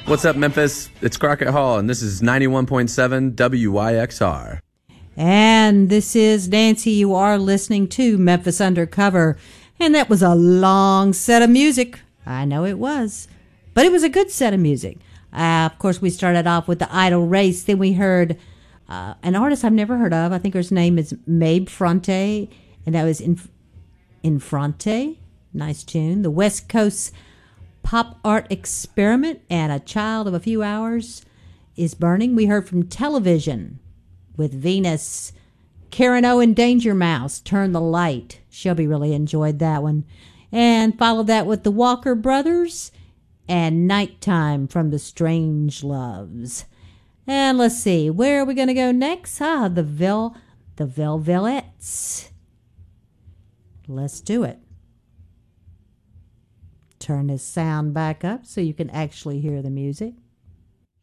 What's up, Memphis? It's Crockett Hall, and this is 91.7 WYXR. And this is Nancy. You are listening to Memphis Undercover. And that was a long set of music. I know it was. But it was a good set of music. Of course, we started off with the Idle Race. Then we heard an artist I've never heard of. I think her name is Mabe Fronte. And that was Infronte. Nice tune. The West Coast Pop Art Experiment and A Child of a Few Hours is Burning. We heard from Television with Venus. Karen O and Danger Mouse, Turn the Light. Shelby really enjoyed that one. And followed that with the Walker Brothers and Nighttime from the Strange Loves. And let's see, where are we going to go next? The Velvelettes. Let's do it. Turn this sound back up so you can actually hear the music.